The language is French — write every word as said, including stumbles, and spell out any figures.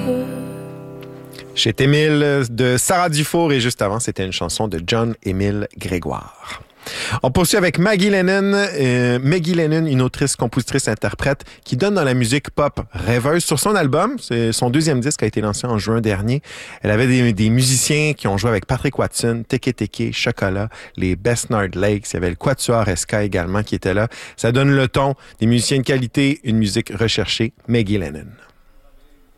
Chez Émile de Sarah Dufour et juste avant, c'était une chanson de John-Émile Grégoire. On poursuit avec Maggie Lennon. Euh, Maggie Lennon, une autrice, compositrice, interprète qui donne dans la musique pop rêveuse. Sur son album, c'est son deuxième disque a été lancé en juin dernier. Elle avait des, des musiciens qui ont joué avec Patrick Watson, Teke Teke, Chocolat, les Besnard Lakes. Il y avait le Quatuor Esca également qui était là. Ça donne le ton, des musiciens de qualité, une musique recherchée. Maggie Lennon.